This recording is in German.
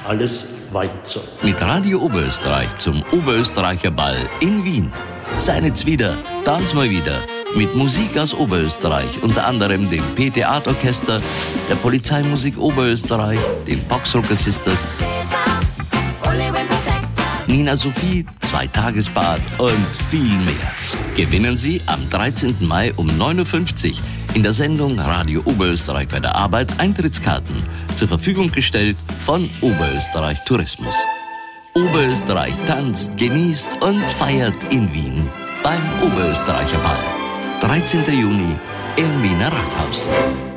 alles weiter. Mit Radio Oberösterreich zum Oberösterreicher Ball in Wien. Seinet's wieder, tanz mal wieder. Mit Musik aus Oberösterreich, unter anderem dem P-Theatorchester, der Polizeimusik Oberösterreich, den Boxrocker Sisters, Nina Sophie, 2-Tagesbad und viel mehr. Gewinnen Sie am 13. Mai um 9.50 Uhr in der Sendung Radio Oberösterreich bei der Arbeit Eintrittskarten zur Verfügung gestellt von Oberösterreich Tourismus. Oberösterreich tanzt, genießt und feiert in Wien beim Oberösterreicher Ball. 13. Juni im Wiener Rathaus.